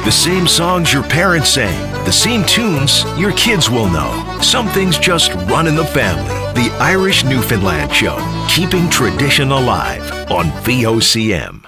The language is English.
The same songs your parents sang, the same tunes your kids will know. Some things just run in the family. The Irish Newfoundland Show, keeping tradition alive on VOCM.